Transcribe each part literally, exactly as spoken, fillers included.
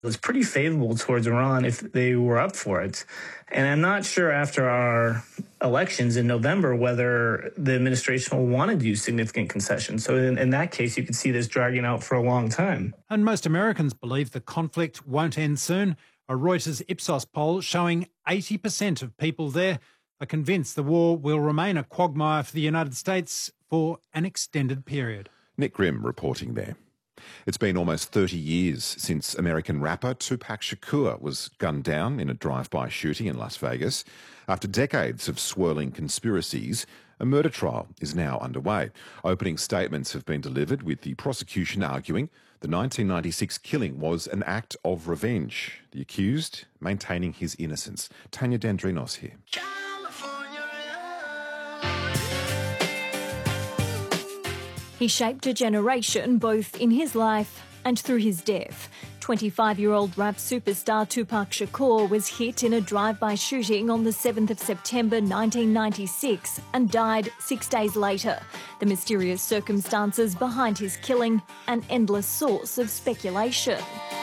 was pretty favorable towards Iran if they were up for it. And I'm not sure after our elections in November whether the administration will want to do significant concessions. So in, in that case, you could see this dragging out for a long time. And most Americans believe the conflict won't end soon. A Reuters Ipsos poll showing eighty percent of people there are convinced the war will remain a quagmire for the United States for an extended period. Nick Grimm reporting there. It's been almost thirty years since American rapper Tupac Shakur was gunned down in a drive-by shooting in Las Vegas. After decades of swirling conspiracies, a murder trial is now underway. Opening statements have been delivered, with the prosecution arguing the nineteen ninety-six killing was an act of revenge. The accused maintaining his innocence. Tanya Dendrinos here. He shaped a generation both in his life and through his death. twenty-five-year-old rap superstar Tupac Shakur was hit in a drive-by shooting on the seventh of September nineteen ninety-six and died six days later. The mysterious circumstances behind his killing, an endless source of speculation.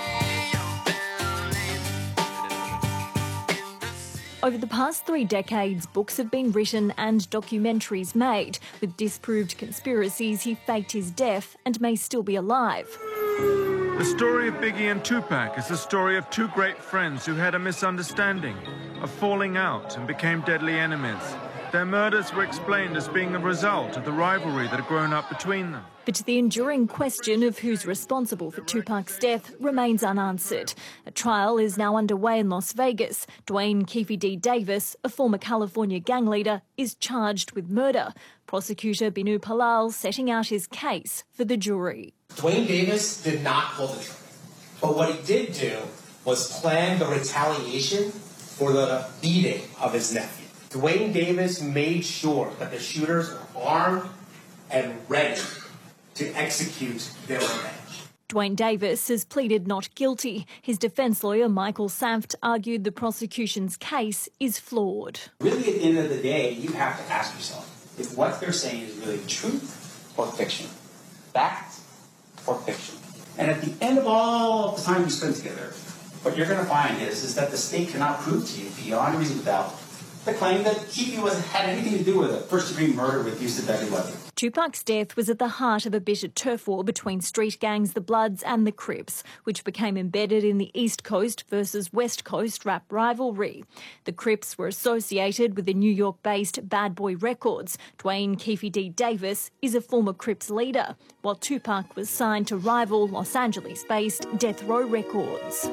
Over the past three decades, books have been written and documentaries made. With disproved conspiracies, he faked his death and may still be alive. The story of Biggie and Tupac is the story of two great friends who had a misunderstanding, a falling out, and became deadly enemies. Their murders were explained as being a result of the rivalry that had grown up between them. But the enduring question of who's responsible for Tupac's death remains unanswered. A trial is now underway in Las Vegas. Dwayne Keefe D. Davis, a former California gang leader, is charged with murder. Prosecutor Binu Palal setting out his case for the jury. Dwayne Davis did not pull the trigger, but what he did do was plan the retaliation for the beating of his nephew. Dwayne Davis made sure that the shooters were armed and ready to execute their revenge. Dwayne Davis has pleaded not guilty. His defence lawyer, Michael Sanft, argued the prosecution's case is flawed. Really, at the end of the day, you have to ask yourself if what they're saying is really truth or fiction, fact or fiction. And at the end of all the time we spend together, what you're going to find is, is that the state cannot prove to you beyond a reasonable doubt the claim that Keefe was had anything to do with a first-degree murder with use of deadly weapon. Tupac's death was at the heart of a bitter turf war between street gangs, the Bloods and the Crips, which became embedded in the East Coast versus West Coast rap rivalry. The Crips were associated with the New York-based Bad Boy Records. Dwayne Keefe D. Davis is a former Crips leader, while Tupac was signed to rival Los Angeles-based Death Row Records.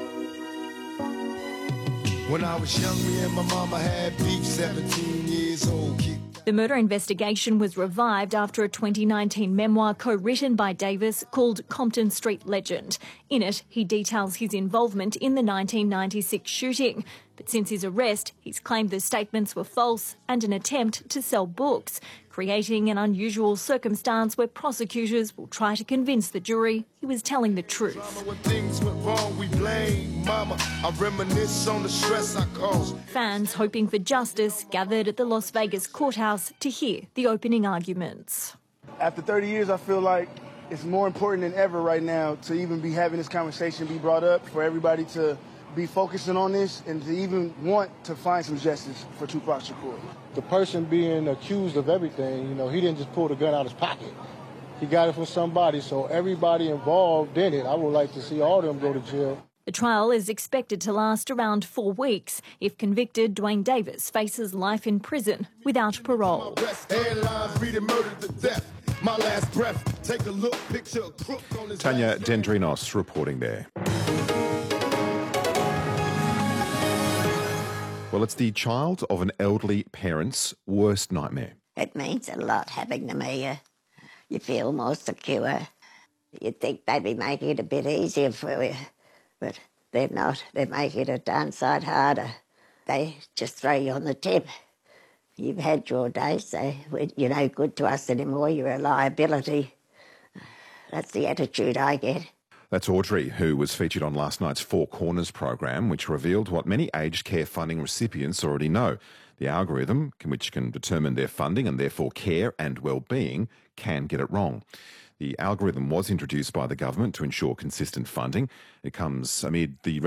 When I was young, me and my mama had beef, seventeen years old. The murder investigation was revived after a twenty nineteen memoir co-written by Davis called Compton Street Legend. In it, he details his involvement in the nineteen ninety-six shooting. But since his arrest, he's claimed the statements were false and an attempt to sell books, creating an unusual circumstance where prosecutors will try to convince the jury he was telling the truth. When things went wrong, we blame mama. I reminisce on the stress I caused. Fans hoping for justice gathered at the Las Vegas courthouse to hear the opening arguments. After thirty years, I feel like it's more important than ever right now to even be having this conversation be brought up, for everybody to be focusing on this and to even want to find some justice for Tupac Shakur. The person being accused of everything, you know, he didn't just pull the gun out of his pocket. He got it from somebody, so everybody involved in it, I would like to see all of them go to jail. The trial is expected to last around four weeks. If convicted, Dwayne Davis faces life in prison without parole. Tanya Dendrinos reporting there. Well, it's the child of an elderly parent's worst nightmare. It means a lot having them here. You feel more secure. You'd think they'd be making it a bit easier for you, but they're not. They're making it a darn sight harder. They just throw you on the tip. You've had your day, so you're no good to us anymore. You're a liability. That's the attitude I get. That's Audrey, who was featured on last night's Four Corners program, which revealed what many aged care funding recipients already know. The algorithm, which can determine their funding and therefore care and well-being, can get it wrong. The algorithm was introduced by the government to ensure consistent funding. It comes amid the